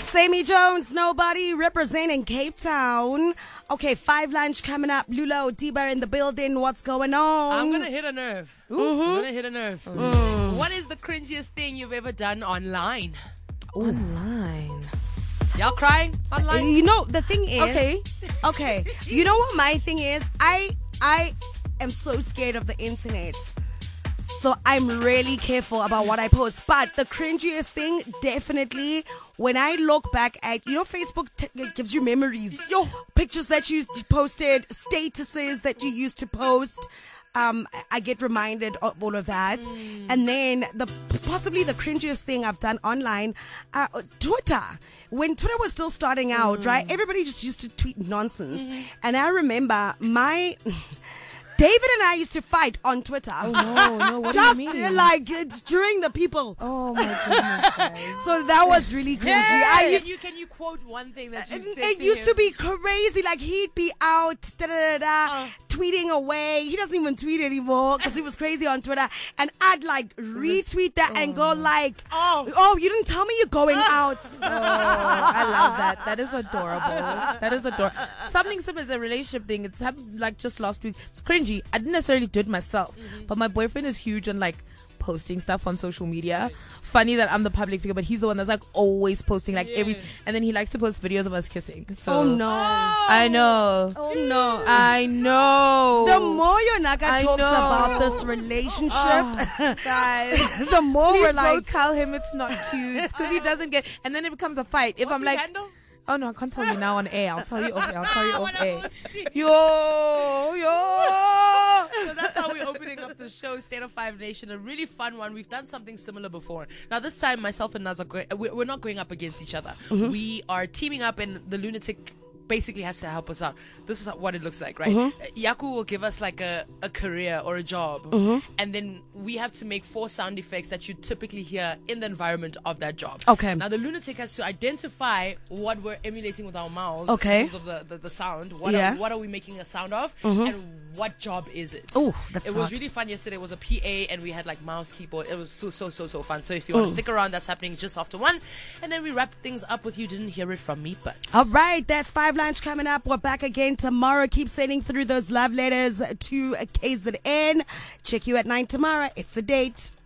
Sammy Jones, nobody representing Cape Town. Okay, 5 lunch coming up. Lulo, Diba in the building. What's going on? I'm going to hit a nerve. I'm going to hit a nerve. What is the cringiest thing you've ever done online? Online. Y'all crying online? You know, the thing is... Okay. You know what my thing is? I am so scared of the internet. So I'm really careful about what I post. But the cringiest thing, definitely, when I look back at, Facebook gives you memories. Pictures that you posted, statuses that you used to post. I get reminded of all of that. And then possibly the cringiest thing I've done online, Twitter. When Twitter was still starting out, right? Everybody just used to tweet nonsense. And I remember David and I used to fight on Twitter. Oh, no, what just do you mean? Like during the people. Oh, my goodness, guys. So that was really cringy. Yeah. Can you quote one thing that you said It used to be crazy. Like, he'd be out, tweeting away. He doesn't even tweet anymore because he was crazy on Twitter. And I'd, retweet that and go oh, you didn't tell me you're going out. Oh, I love that. That is adorable. Something similar is a relationship thing. It's happened, just last week. It's cringy. I didn't necessarily do it myself, but my boyfriend is huge on posting stuff on social media. Funny that I'm the public figure, but he's the one that's always posting and then he likes to post videos of us kissing. So oh no. I know. Oh no. I know. The more Yonaka talks about this relationship, guys, the more please we're go tell him it's not cute because he doesn't get, and then it becomes a fight. If What's I'm his handle? Oh no, I can't tell you now on air. I'll tell you off air. Yo. So that's how we're opening up the show, State of Five Nation. A really fun one. We've done something similar before. Now this time, myself and Naz we're not going up against each other. We are teaming up, and the lunatic basically has to help us out. This is what it looks like, right? Yaku will give us a career or a job, and then we have to make 4 sound effects that you typically hear in the environment of that job. Okay. Now the lunatic has to identify what we're emulating with our mouths Okay. in terms of the sound. What are we making a sound of, and what job is it? Oh, that's It was really fun yesterday. It was a PA, and we had mouse, keyboard. It was so fun. So if you want to stick around, that's happening just after 1, and then we wrap things up with You Didn't Hear It From Me, but all right, that's 5 lunch coming up. We're back again tomorrow. Keep sending through those love letters to KZN. Check you at 9 tomorrow. It's a date.